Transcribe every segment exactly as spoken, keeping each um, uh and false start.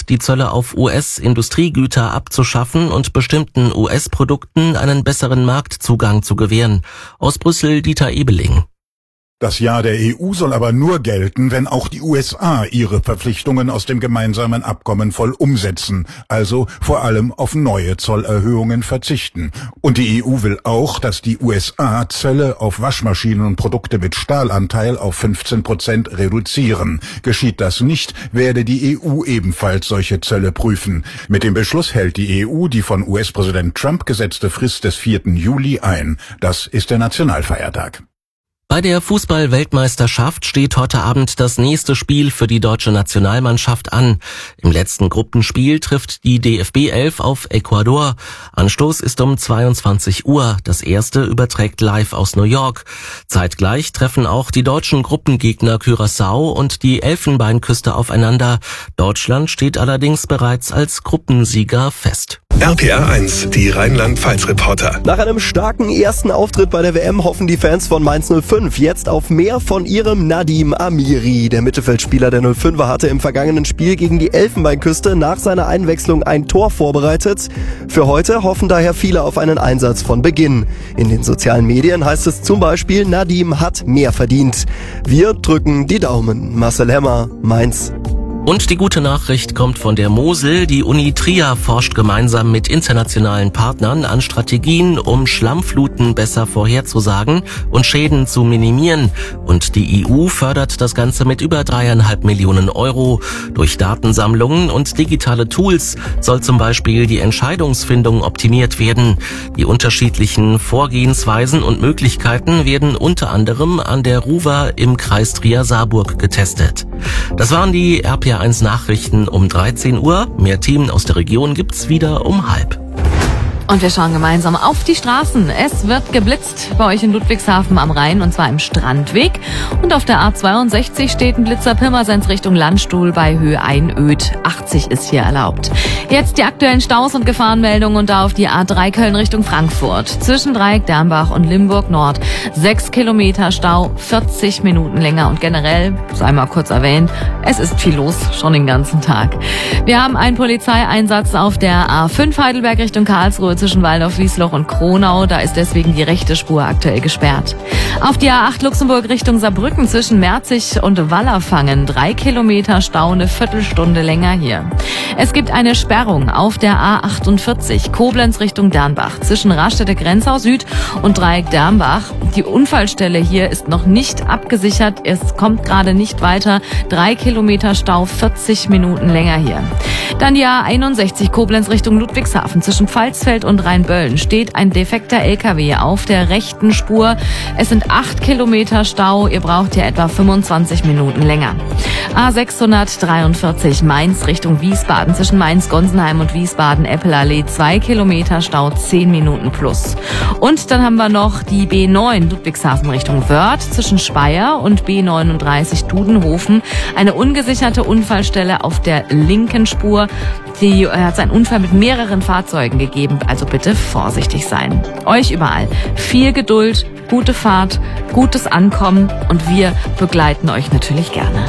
die Zölle auf U S-Industriegüter abzuschaffen und bestimmten U S-Produkten einen besseren Marktzugang zu gewähren. Aus Brüssel Dieter Ebeling. Das Ja der E U soll aber nur gelten, wenn auch die U S A ihre Verpflichtungen aus dem gemeinsamen Abkommen voll umsetzen, also vor allem auf neue Zollerhöhungen verzichten. Und die E U will auch, dass die U S A Zölle auf Waschmaschinen und Produkte mit Stahlanteil auf fünfzehn Prozent reduzieren. Geschieht das nicht, werde die E U ebenfalls solche Zölle prüfen. Mit dem Beschluss hält die E U die von U S-Präsident Trump gesetzte Frist des vierten Juli ein. Das ist der Nationalfeiertag. Bei der Fußball-Weltmeisterschaft steht heute Abend das nächste Spiel für die deutsche Nationalmannschaft an. Im letzten Gruppenspiel trifft die D F B elf auf Ecuador. Anstoß ist um zweiundzwanzig Uhr. Das erste überträgt live aus New York. Zeitgleich treffen auch die deutschen Gruppengegner Curaçao und die Elfenbeinküste aufeinander. Deutschland steht allerdings bereits als Gruppensieger fest. R P R eins, die Rheinland-Pfalz-Reporter. Nach einem starken ersten Auftritt bei der W M hoffen die Fans von Mainz null fünf jetzt auf mehr von ihrem Nadim Amiri. Der Mittelfeldspieler der null fünfer hatte im vergangenen Spiel gegen die Elfenbeinküste nach seiner Einwechslung ein Tor vorbereitet. Für heute hoffen daher viele auf einen Einsatz von Beginn. In den sozialen Medien heißt es zum Beispiel, Nadim hat mehr verdient. Wir drücken die Daumen. Marcel Hemmer, Mainz. Und die gute Nachricht kommt von der Mosel. Die Uni Trier forscht gemeinsam mit internationalen Partnern an Strategien, um Schlammfluten besser vorherzusagen und Schäden zu minimieren. Und die E U fördert das Ganze mit über dreieinhalb Millionen Euro. Durch Datensammlungen und digitale Tools soll zum Beispiel die Entscheidungsfindung optimiert werden. Die unterschiedlichen Vorgehensweisen und Möglichkeiten werden unter anderem an der RUWA im Kreis Trier-Saarburg getestet. Das waren die R P R eins Nachrichten um dreizehn Uhr. Mehr Themen aus der Region gibt's wieder um halb. Und wir schauen gemeinsam auf die Straßen. Es wird geblitzt bei euch in Ludwigshafen am Rhein, und zwar im Strandweg. Und auf der A zweiundsechzig steht ein Blitzer Pirmasens Richtung Landstuhl bei Höhe Einöd. achtzig ist hier erlaubt. Jetzt die aktuellen Staus und Gefahrenmeldungen und da auf die A drei Köln Richtung Frankfurt. Zwischen Dreieck, Dernbach und Limburg Nord. Sechs Kilometer Stau, vierzig Minuten länger. Und generell, sei mal kurz erwähnt, es ist viel los, schon den ganzen Tag. Wir haben einen Polizeieinsatz auf der A fünf Heidelberg Richtung Karlsruhe zwischen Waldorf, Wiesloch und Kronau. Da ist deswegen die rechte Spur aktuell gesperrt. Auf die A acht Luxemburg Richtung Saarbrücken zwischen Merzig und Wallerfangen. Drei Kilometer Stau, eine Viertelstunde länger hier. Es gibt eine Sperrung auf der A achtundvierzig Koblenz Richtung Dernbach zwischen Raststätte Grenzau Süd und Dreieck Dernbach. Die Unfallstelle hier ist noch nicht abgesichert. Es kommt gerade nicht weiter. Drei Kilometer Stau, vierzig Minuten länger hier. Dann die A einundsechzig Koblenz Richtung Ludwigshafen zwischen Pfalzfeld und Rheinböllen steht ein defekter L K W auf der rechten Spur. Es sind acht Kilometer Stau. Ihr braucht hier etwa fünfundzwanzig Minuten länger. A sechshundertdreiundvierzig Mainz Richtung Wiesbaden zwischen Mainz-Gonsenheim und Wiesbaden-Eppelallee. Zwei Kilometer Stau, zehn Minuten plus. Und dann haben wir noch die B neun Ludwigshafen Richtung Wörth zwischen Speyer und B neununddreißig Dudenhofen. Eine ungesicherte Unfallstelle auf der linken Spur. Die hat es einen Unfall mit mehreren Fahrzeugen gegeben, also bitte vorsichtig sein. Euch überall viel Geduld, gute Fahrt, gutes Ankommen und wir begleiten euch natürlich gerne.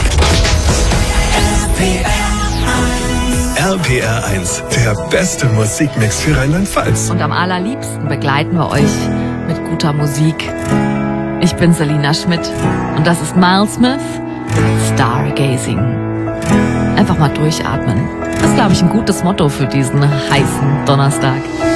R P R eins, der beste Musikmix für Rheinland-Pfalz. Und am allerliebsten begleiten wir euch mit guter Musik. Ich bin Selina Schmidt und das ist Miles Smith, Stargazing. Einfach mal durchatmen. Das ist, glaube ich, ein gutes Motto für diesen heißen Donnerstag.